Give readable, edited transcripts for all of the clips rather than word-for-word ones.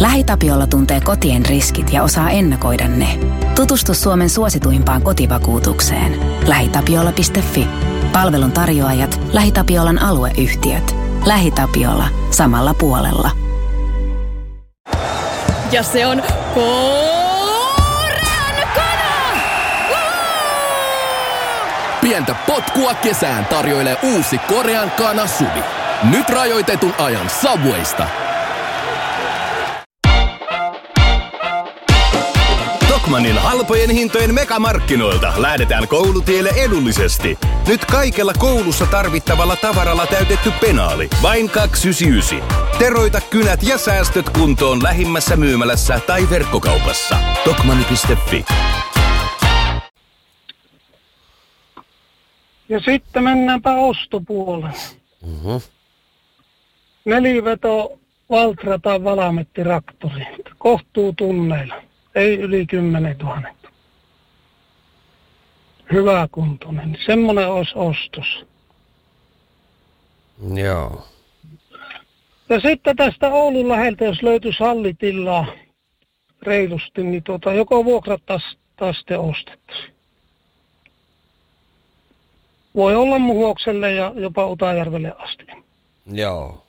LähiTapiola tuntee kotien riskit ja osaa ennakoida ne. Tutustu Suomen suosituimpaan kotivakuutukseen. LähiTapiola.fi. Palvelun tarjoajat, LähiTapiolan alueyhtiöt. LähiTapiola. Samalla puolella. Ja se on korean kana! Pientä potkua kesään tarjoilee uusi Korean kana Subi. Nyt rajoitetun ajan Subwaysta. Tokmannin halpojen hintojen megamarkkinoilta lähdetään koulutielle edullisesti. Nyt kaikella koulussa tarvittavalla tavaralla täytetty penaali. Vain 299. Teroita kynät ja säästöt kuntoon lähimmässä myymälässä tai verkkokaupassa. Tokmanni.fi. Ja sitten mennäänpä ostopuolelle. Neliveto Valtra tai Valametti traktori. Kohtuu tunneilla. Ei yli 10 000. Hyvä kuntoinen. Semmoinen olisi ostos. Joo. Ja sitten tästä Oulun läheltä, jos löytyisi hallitilaa reilusti, niin joko vuokrattaisiin tai sitten ostettaisiin. Voi olla Muhokselle ja jopa Utajärvelle asti. Joo.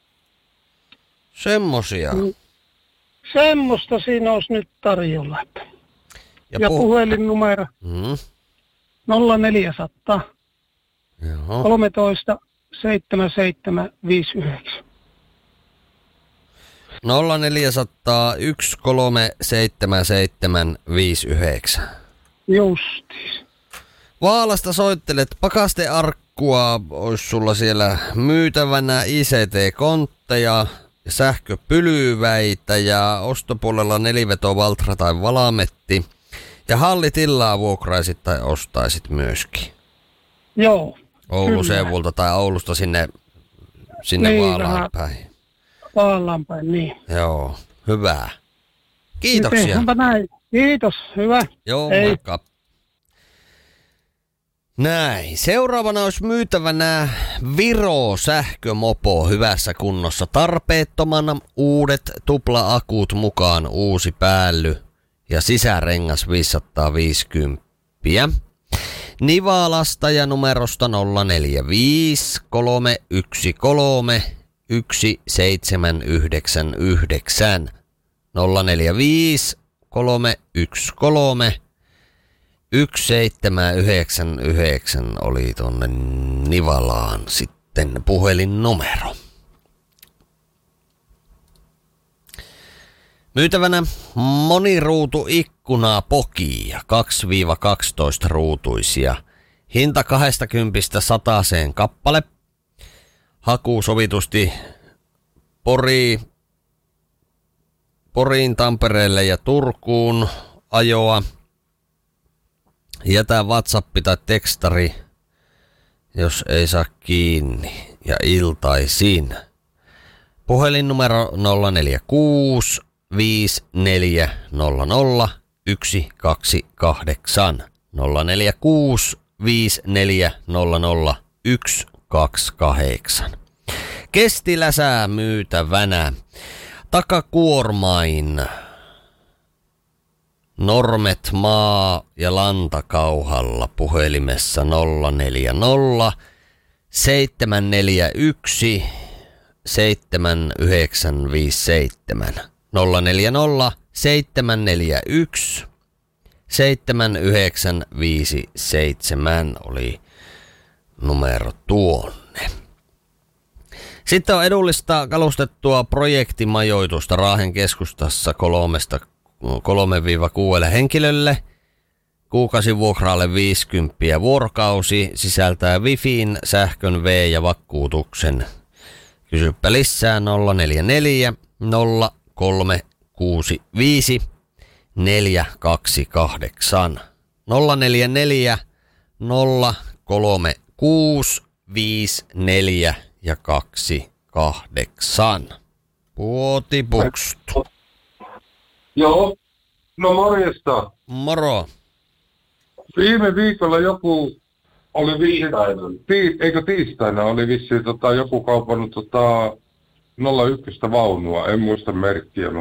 Semmosia. Semmoista siinä olisi nyt tarjolla. Ja puhelinnumero 0400 13 7759. 0400 137759. Justiin. Vaalasta soittelet, pakastearkkua olisi sulla siellä myytävänä, ICT-kontteja, sähköpylyväitä ja ostopuolella neliveto Valtra tai Valametti. Ja hallitillaa vuokraisit tai ostaisit myöskin. Joo. Oulun seudulta tai Oulusta sinne niin, Vaalaan päin. Vaalaan päin, niin. Joo, hyvä. Kiitoksia. Tehdäänpä näin. Kiitos, hyvä. Joo, moikka. Näin. Seuraavana olisi myytävänä Viro sähkömopo hyvässä kunnossa. Tarpeettomana uudet tupla-akut mukaan, uusi päälly ja sisärengas 550. Nivalasta ja numerosta 045 313 1799. 045 313 1799 oli tonne Nivalaan sitten puhelinnumero. Myytävänä moniruutu ikkuna Pokia, 2-12 ruutuisia. Hinta 20-100 kappale. Haku sovitusti Poriin, Tampereelle ja Turkuun ajoa. Jätä WhatsApp tai tekstari, jos ei saa kiinni, ja iltaisin. Puhelinnumero 046 5400 128. 046 5400 128. Kestiläsää myytävänä. Takakuormain. Normet maa- ja lantakauhalla puhelimessa 040 741 7957. 040 741 7957 oli numero tuonne. Sitten on edullista kalustettua projektimajoitusta Raahen keskustassa 3-6 henkilölle. Kuukausivuokraalle 50 vuorokausi, sisältää wifiin, sähkön, ja vakuutuksen. Kysyppä lisää 044 0365 428. 044 0365 4 ja 28. Puotipukstu. Joo, no morjesta. Moro. Viime viikolla joku oli tiistaina oli vissiin joku kaupannut 01 vaunua, en muista merkkiä,